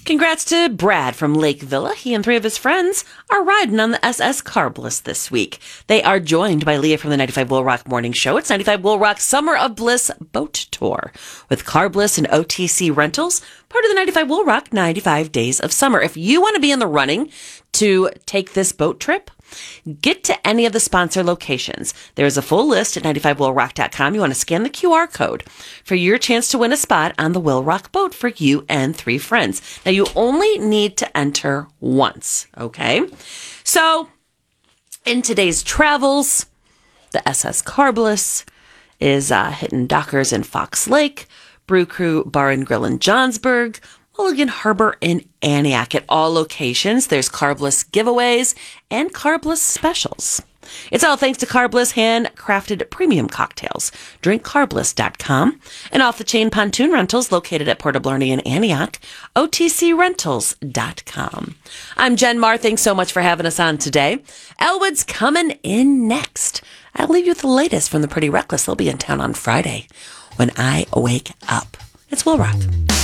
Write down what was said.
Congrats to Brad from Lake Villa. He and 3 of his friends are riding on the SS Carbliss this week. They are joined by Leah from the 95 Will Rock Morning Show. It's 95 Will Rock Summer of Bliss Boat Tour with Carbliss and OTC Rentals, part of the 95 Will Rock 95 Days of Summer. If you want to be in the running to take this boat trip, get to any of the sponsor locations. There's a full list at 95willrock.com. You want to scan the QR code for your chance to win a spot on the Will Rock boat for you and 3 friends. Now, you only need to enter once, okay? So, in today's travels, the SS Carbliss is hitting dockers in Fox Lake, Brew Crew Bar and Grill in Johnsburg, Mulligan Harbor in Antioch. At all locations, there's Carbliss giveaways and Carbliss specials. It's all thanks to Carbliss handcrafted premium cocktails. DrinkCarbliss.com. And off-the-chain pontoon rentals located at Port Blarney and Antioch, OTCRentals.com. I'm Jen Marr. Thanks so much for having us on today. Elwood's coming in next. I'll leave you with the latest from the Pretty Reckless. They'll be in town on Friday when I wake up. It's Will Rock.